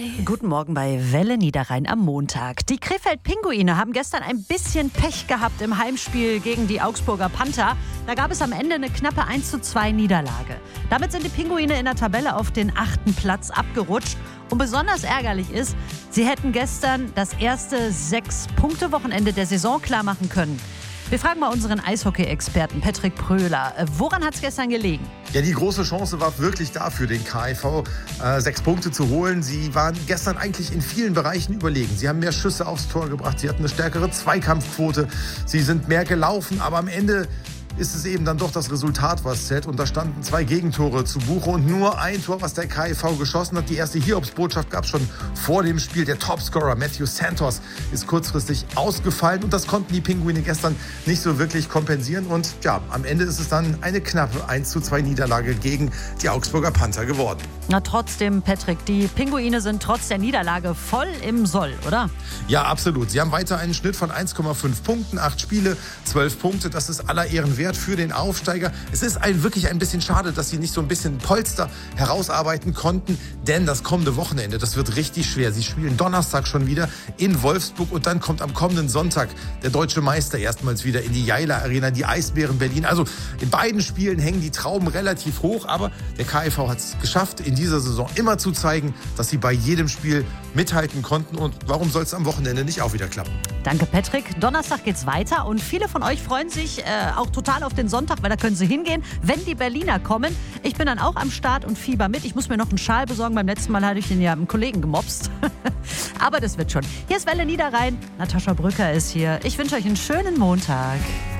Guten Morgen bei Welle Niederrhein am Montag. Die Krefeld-Pinguine haben gestern ein bisschen Pech gehabt im Heimspiel gegen die Augsburger Panther. Da gab es am Ende eine knappe 1:2 Niederlage. Damit sind die Pinguine in der Tabelle auf den 8. Platz abgerutscht. Und besonders ärgerlich ist, sie hätten gestern das erste 6-Punkte-Wochenende der Saison klar machen können. Wir fragen mal unseren Eishockey-Experten Patrick Pröhler. Woran hat es gestern gelegen? Ja, die große Chance war wirklich da für den KIV, 6 Punkte zu holen. Sie waren gestern eigentlich in vielen Bereichen überlegen. Sie haben mehr Schüsse aufs Tor gebracht, sie hatten eine stärkere Zweikampfquote, sie sind mehr gelaufen, aber am Ende ist es eben dann doch das Resultat, was zählt. Und da standen 2 Gegentore zu Buche und nur ein Tor, was der KIV geschossen hat. Die erste Hiobsbotschaft gab es schon vor dem Spiel. Der Topscorer Matthew Santos ist kurzfristig ausgefallen und das konnten die Pinguine gestern nicht so wirklich kompensieren. Und ja, am Ende ist es dann eine knappe 1:2 Niederlage gegen die Augsburger Panther geworden. Na trotzdem, Patrick, die Pinguine sind trotz der Niederlage voll im Soll, oder? Ja, absolut. Sie haben weiter einen Schnitt von 1,5 Punkten, 8 Spiele, 12 Punkte. Das ist aller Ehren wert für den Aufsteiger. Es ist wirklich ein bisschen schade, dass sie nicht so ein bisschen Polster herausarbeiten konnten, denn das kommende Wochenende, das wird richtig schwer. Sie spielen Donnerstag schon wieder in Wolfsburg und dann kommt am kommenden Sonntag der deutsche Meister erstmals wieder in die Jaila Arena, die Eisbären Berlin. Also in beiden Spielen hängen die Trauben relativ hoch, aber der KIV hat es geschafft, in dieser Saison immer zu zeigen, dass sie bei jedem Spiel mithalten konnten. Und warum soll es am Wochenende nicht auch wieder klappen? Danke, Patrick. Donnerstag geht's weiter und viele von euch freuen sich auch total auf den Sonntag, weil da können sie hingehen, wenn die Berliner kommen. Ich bin dann auch am Start und fieber mit. Ich muss mir noch einen Schal besorgen. Beim letzten Mal hatte ich den ja einem Kollegen gemobst. Aber das wird schon. Hier ist Welle Niederrhein. Natascha Brücker ist hier. Ich wünsche euch einen schönen Montag.